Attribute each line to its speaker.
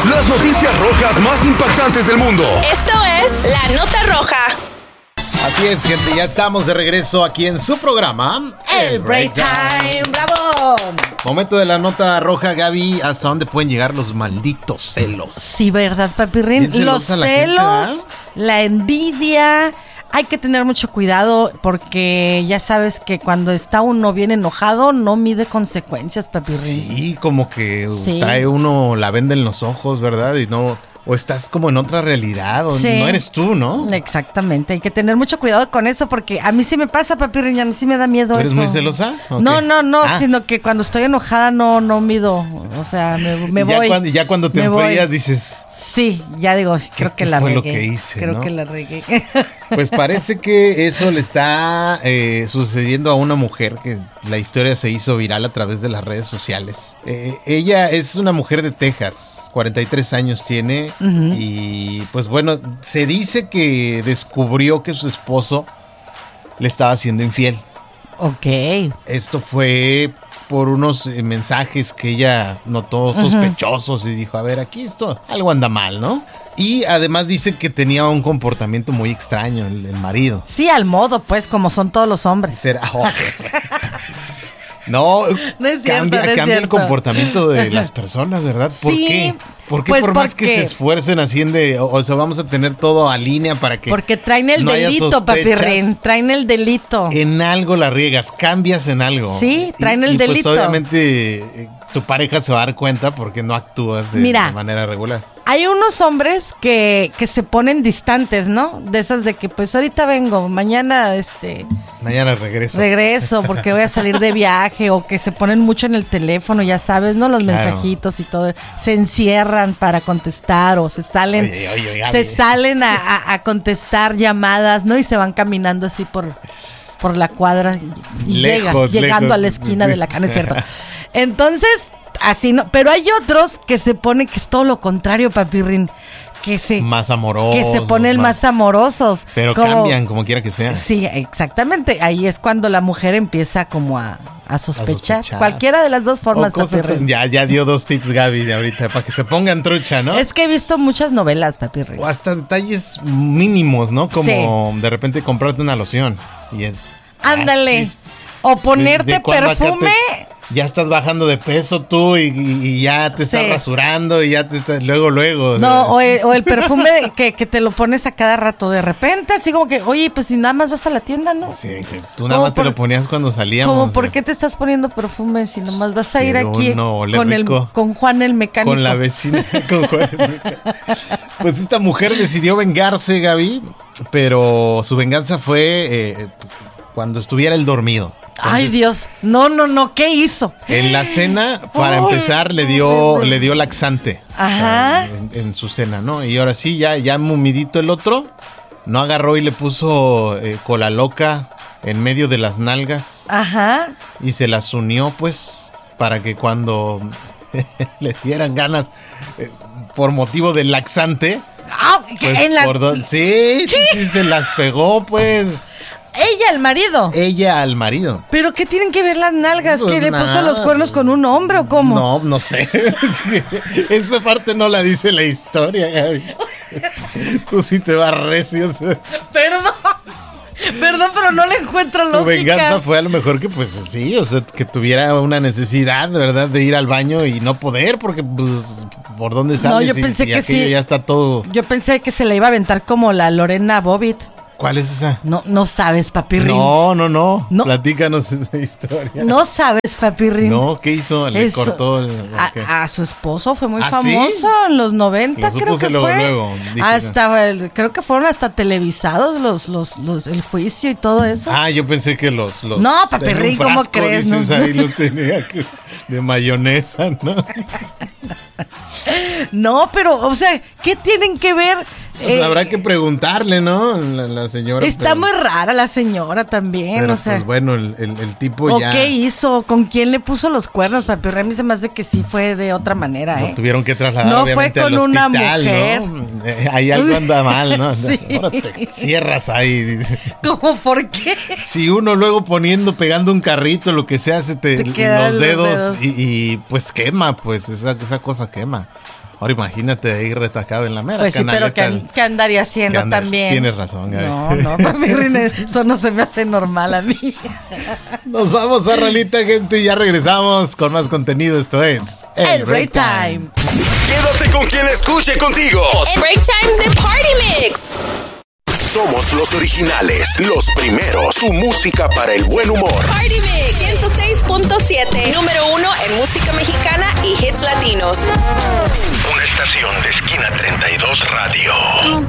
Speaker 1: Las noticias rojas más impactantes del mundo.
Speaker 2: Esto es La Nota Roja.
Speaker 3: Así es, gente, ya estamos de regreso aquí en su programa,
Speaker 4: El Break Time. ¡Bravo!
Speaker 3: Momento de la nota roja, Gaby. ¿Hasta dónde pueden llegar los malditos celos?
Speaker 4: Sí, ¿verdad, papirrín?
Speaker 3: Bien
Speaker 4: Los
Speaker 3: celosa la gente, ¿verdad?
Speaker 4: celos, la envidia. Hay que tener mucho cuidado porque ya sabes que cuando está uno bien enojado no mide consecuencias, papirrín.
Speaker 3: Sí, como que
Speaker 4: Sí.
Speaker 3: trae uno la venda en los ojos, ¿verdad? Y no, o estás como en otra realidad, o
Speaker 4: Sí.
Speaker 3: no eres tú, ¿no?
Speaker 4: Exactamente, hay que tener mucho cuidado con eso porque a mí sí me pasa, papirrín, a mí sí me da miedo
Speaker 3: ¿Eres
Speaker 4: eso.
Speaker 3: muy celosa? ¿O
Speaker 4: No,
Speaker 3: qué?
Speaker 4: no, no,
Speaker 3: Ah.
Speaker 4: sino que cuando estoy enojada no mido, o sea, me voy.
Speaker 3: Ya cuando te
Speaker 4: me voy.
Speaker 3: enfrías dices,
Speaker 4: Sí, ya digo, creo que
Speaker 3: qué
Speaker 4: la
Speaker 3: fue
Speaker 4: regué.
Speaker 3: lo que hice,
Speaker 4: Creo
Speaker 3: no?
Speaker 4: que la regué.
Speaker 3: pues parece que eso le está sucediendo a una mujer, que la historia se hizo viral a través de las redes sociales. Ella es una mujer de Texas, 43 años tiene, y pues bueno, se dice que descubrió que su esposo le estaba siendo infiel.
Speaker 4: Ok.
Speaker 3: Esto fue por unos mensajes que ella notó sospechosos y dijo, a ver, aquí esto, algo anda mal, ¿no? Y además dice que tenía un comportamiento muy extraño el marido.
Speaker 4: Sí, al modo, pues, como son todos los hombres.
Speaker 3: No,
Speaker 4: No es cierto,
Speaker 3: cambia
Speaker 4: no es
Speaker 3: el
Speaker 4: cierto.
Speaker 3: comportamiento de las personas, ¿verdad? ¿Por
Speaker 4: Sí,
Speaker 3: qué? ¿Por qué
Speaker 4: pues
Speaker 3: por más que
Speaker 4: porque-
Speaker 3: se esfuercen así o sea, vamos a tener todo a línea para que
Speaker 4: Porque traen el
Speaker 3: no haya
Speaker 4: delito,
Speaker 3: sospechas?
Speaker 4: papirrín. Traen el delito.
Speaker 3: En algo la riegas, cambias en algo.
Speaker 4: Sí, traen el
Speaker 3: pues
Speaker 4: delito.
Speaker 3: obviamente tu pareja se va a dar cuenta porque no actúas de
Speaker 4: Mira.
Speaker 3: manera regular.
Speaker 4: Hay unos hombres que se ponen distantes, ¿no? De esas de que, pues, ahorita vengo, mañana,
Speaker 3: Mañana regreso.
Speaker 4: regreso porque voy a salir de viaje, o que se ponen mucho en el teléfono, ya sabes, ¿no? Los
Speaker 3: Claro.
Speaker 4: mensajitos y todo. Se encierran para contestar o se salen,
Speaker 3: Oye, Gaby.
Speaker 4: se salen a contestar llamadas, ¿no? Y se van caminando así por la cuadra y
Speaker 3: Lejos,
Speaker 4: llegando
Speaker 3: lejos.
Speaker 4: a la esquina de la cana, es cierto. Entonces, así no. Pero hay otros que se ponen que es todo lo contrario, papirrín. Que se
Speaker 3: Más amorosos.
Speaker 4: que se ponen más amorosos.
Speaker 3: Pero
Speaker 4: como-
Speaker 3: cambian como quiera que sea.
Speaker 4: Sí, exactamente. Ahí es cuando la mujer empieza como a sospechar.
Speaker 3: sospechar.
Speaker 4: Cualquiera de las dos formas,
Speaker 3: O cosas
Speaker 4: papirrín.
Speaker 3: ya dio 2 tips Gaby de ahorita para que se pongan trucha, ¿no?
Speaker 4: Es que he visto muchas novelas, papirrín.
Speaker 3: O hasta detalles mínimos, ¿no? Como de repente comprarte una loción. Y es.
Speaker 4: Ándale.
Speaker 3: Ah, sí.
Speaker 4: O ponerte
Speaker 3: ¿De cuándo acá
Speaker 4: perfume.
Speaker 3: ya estás bajando de peso tú y ya te estás
Speaker 4: Sí.
Speaker 3: rasurando y ya te estás luego.
Speaker 4: No, o el perfume que te lo pones a cada rato de repente, así como que, oye, pues si nada más vas a la tienda, ¿no?
Speaker 3: Sí, tú nada más te lo ponías cuando salíamos.
Speaker 4: Como, ¿por qué te estás poniendo perfume si nomás vas a ir
Speaker 3: Pero
Speaker 4: aquí
Speaker 3: no, ole
Speaker 4: con
Speaker 3: rico.
Speaker 4: con Juan el mecánico?
Speaker 3: Con la vecina. con Juan. Pues esta mujer decidió vengarse, Gaby, pero su venganza fue cuando estuviera él dormido.
Speaker 4: Ay, Dios. No, ¿qué hizo?
Speaker 3: En la cena, para
Speaker 4: Ay,
Speaker 3: empezar, le dio laxante.
Speaker 4: Ajá.
Speaker 3: En su cena, ¿no? Y ahora sí, ya mumidito el otro, no agarró y le puso cola loca en medio de las nalgas
Speaker 4: Ajá.
Speaker 3: y se las unió, pues, para que cuando le dieran ganas por motivo del laxante,
Speaker 4: Ah,
Speaker 3: pues,
Speaker 4: en la...
Speaker 3: sí, se las pegó, pues,
Speaker 4: Ella, el marido.
Speaker 3: ella al marido.
Speaker 4: ¿Pero qué tienen que ver las nalgas?
Speaker 3: Pues
Speaker 4: ¿Que le puso
Speaker 3: nada.
Speaker 4: los cuernos con un hombre o cómo?
Speaker 3: No sé. Esa parte no la dice la historia, Gaby. Tú sí te vas recio.
Speaker 4: Perdón, pero no le encuentro
Speaker 3: Su
Speaker 4: lógica.
Speaker 3: venganza fue a lo mejor que, pues sí, o sea, que tuviera una necesidad, ¿verdad?, de ir al baño y no poder, porque, pues, ¿por dónde sales?
Speaker 4: No, yo pensé que
Speaker 3: aquello
Speaker 4: sí.
Speaker 3: ya está todo.
Speaker 4: Yo pensé que se le iba a aventar como la Lorena Bobbitt.
Speaker 3: ¿Cuál es esa?
Speaker 4: No sabes, papirrín.
Speaker 3: No.
Speaker 4: No.
Speaker 3: Platícanos esa historia.
Speaker 4: No sabes, papirrín.
Speaker 3: No, ¿qué hizo? Le
Speaker 4: Eso,
Speaker 3: cortó. ¿qué?
Speaker 4: a su esposo fue muy
Speaker 3: ¿Ah,
Speaker 4: famoso
Speaker 3: sí?
Speaker 4: en los 90,
Speaker 3: Lo
Speaker 4: creo
Speaker 3: supuse
Speaker 4: que
Speaker 3: luego,
Speaker 4: fue.
Speaker 3: luego, dice.
Speaker 4: Creo que fueron hasta televisados el juicio y todo eso.
Speaker 3: Ah, yo pensé que los
Speaker 4: No, papirrín,
Speaker 3: en un
Speaker 4: ¿cómo
Speaker 3: frasco,
Speaker 4: crees?
Speaker 3: dices,
Speaker 4: No.
Speaker 3: ahí lo tenía de mayonesa, ¿no?
Speaker 4: No, pero, o sea, ¿qué tienen que ver
Speaker 3: Pues habrá que preguntarle, ¿no? La señora.
Speaker 4: Está muy rara la señora también,
Speaker 3: pero,
Speaker 4: o sea.
Speaker 3: Pues bueno, el tipo
Speaker 4: ¿O
Speaker 3: ya.
Speaker 4: qué hizo? ¿Con quién le puso los cuernos? Papi Remy se me hace que sí fue de otra manera, ¿eh?
Speaker 3: Lo tuvieron que trasladar,
Speaker 4: No
Speaker 3: obviamente,
Speaker 4: fue con
Speaker 3: al
Speaker 4: una
Speaker 3: hospital,
Speaker 4: mujer.
Speaker 3: ¿no? Ahí algo anda mal, ¿no?
Speaker 4: Sí.
Speaker 3: Ahora te cierras ahí. Dice.
Speaker 4: ¿Cómo por qué?
Speaker 3: Si uno luego pegando un carrito, lo que sea, se te
Speaker 4: quedan
Speaker 3: los dedos,
Speaker 4: los dedos.
Speaker 3: Y pues quema, pues esa cosa quema. Ahora imagínate ahí retacado en la mera
Speaker 4: Pues sí, pero ¿qué andaría haciendo también?
Speaker 3: Tienes razón, Gaby.
Speaker 4: No, papi Remy, eso no se me hace normal a mí.
Speaker 3: Nos vamos a rolita, gente, y ya regresamos con más contenido. Esto es
Speaker 4: El Break Time.
Speaker 1: Quédate con quien escuche contigo.
Speaker 2: El Break Time de Party Mix.
Speaker 1: Somos los originales, los primeros. Tu música para el buen humor.
Speaker 2: Party Mix 106.7. Número 1 en música mexicana y hits latinos.
Speaker 1: Una estación de Esquina 32 Radio.